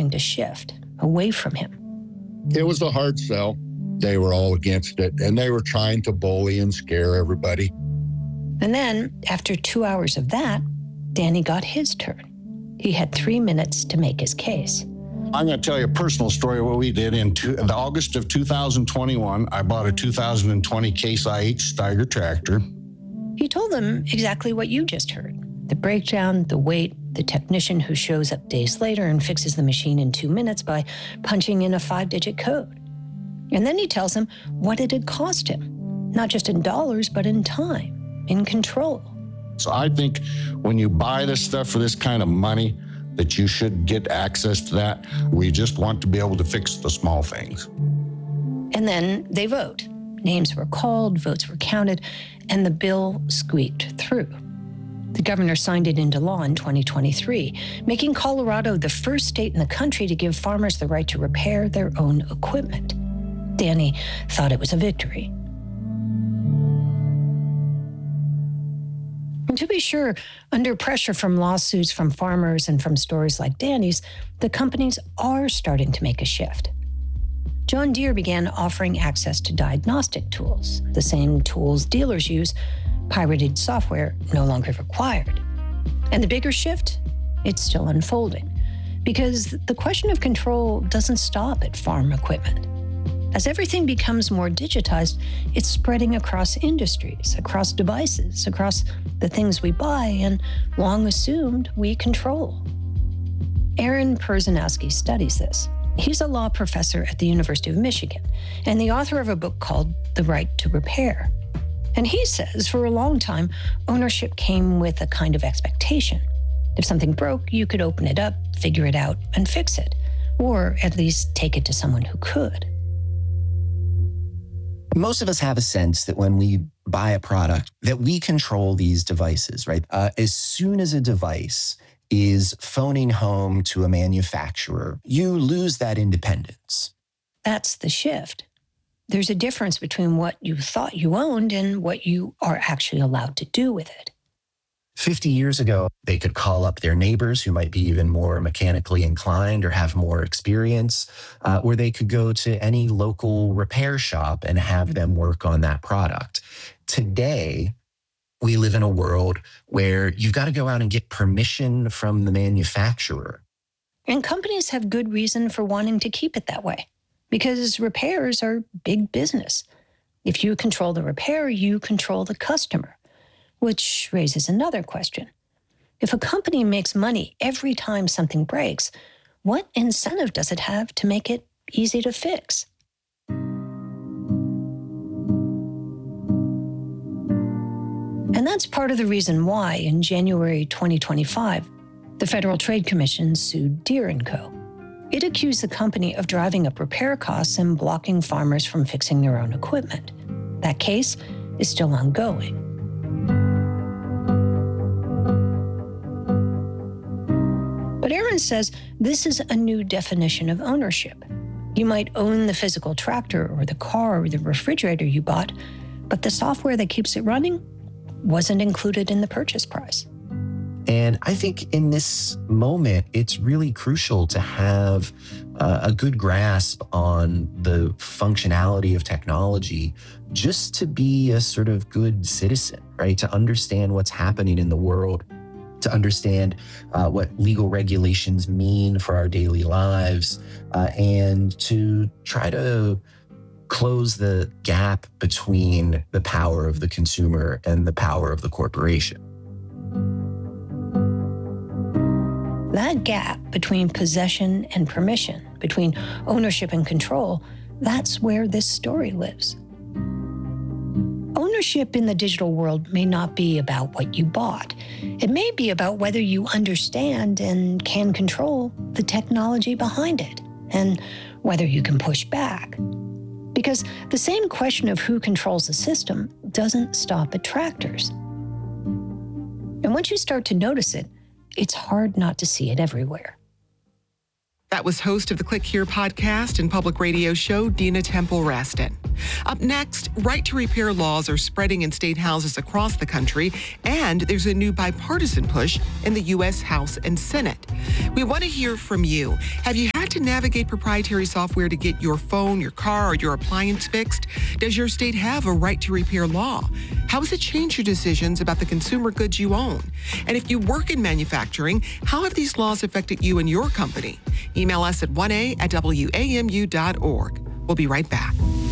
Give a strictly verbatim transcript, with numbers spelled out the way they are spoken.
starting to shift away from him. It was a hard sell. They were all against it, and they were trying to bully and scare everybody. And then, after two hours of that, Danny got his turn. He had three minutes to make his case. I'm going to tell you a personal story of what we did. In, two, in the August of two thousand twenty-one, I bought a two thousand twenty Case I H Steiger tractor. He told them exactly what you just heard. The breakdown, the weight, the technician who shows up days later and fixes the machine in two minutes by punching in a five-digit code. And then he tells them what it had cost him, not just in dollars, but in time, in control. So I think when you buy this stuff for this kind of money, that you should get access to that. We just want to be able to fix the small things. And then they vote. Names were called, votes were counted, and the bill squeaked through. The governor signed it into law in twenty twenty-three, making Colorado the first state in the country to give farmers the right to repair their own equipment. Danny thought it was a victory. And to be sure, under pressure from lawsuits from farmers and from stories like Danny's, the companies are starting to make a shift. John Deere began offering access to diagnostic tools, the same tools dealers use, pirated software no longer required. And the bigger shift? It's still unfolding, because the question of control doesn't stop at farm equipment. As everything becomes more digitized, it's spreading across industries, across devices, across the things we buy and long assumed we control. Aaron Perzanowski studies this. He's a law professor at the University of Michigan and the author of a book called The Right to Repair. And he says for a long time, ownership came with a kind of expectation. If something broke, you could open it up, figure it out, and fix it, or at least take it to someone who could. Most of us have a sense that when we buy a product, that we control these devices, right? Uh, as soon as a device is phoning home to a manufacturer, you lose that independence. That's the shift. There's a difference between what you thought you owned and what you are actually allowed to do with it. fifty years ago, they could call up their neighbors who might be even more mechanically inclined or have more experience, uh, or they could go to any local repair shop and have them work on that product. Today, we live in a world where you've got to go out and get permission from the manufacturer. And companies have good reason for wanting to keep it that way, because repairs are big business. If you control the repair, you control the customer. Which raises another question. If a company makes money every time something breaks, what incentive does it have to make it easy to fix? And that's part of the reason why, in January twenty twenty-five, the Federal Trade Commission sued Deere and Co. It accused the company of driving up repair costs and blocking farmers from fixing their own equipment. That case is still ongoing. But Aaron says this is a new definition of ownership. You might own the physical tractor or the car or the refrigerator you bought, but the software that keeps it running wasn't included in the purchase price. And I think in this moment, it's really crucial to have uh, a good grasp on the functionality of technology just to be a sort of good citizen, right? To understand what's happening in the world, to understand uh, what legal regulations mean for our daily lives, uh, and to try to close the gap between the power of the consumer and the power of the corporation. That gap between possession and permission, between ownership and control, that's where this story lives. Ownership in the digital world may not be about what you bought. It may be about whether you understand and can control the technology behind it, and whether you can push back. Because the same question of who controls the system doesn't stop at tractors. And once you start to notice it, it's hard not to see it everywhere. That was host of the Click Here podcast and public radio show, Dina Temple-Raston. Up next, right to repair laws are spreading in state houses across the country, and there's a new bipartisan push in the U S House and Senate. We want to hear from you. Have you had had to navigate proprietary software to get your phone, your car, or your appliance fixed? Does your state have a right to repair law? How has it changed your decisions about the consumer goods you own? And if you work in manufacturing, how have these laws affected you and your company? Email us at one a at w a m u dot org. We'll be right back.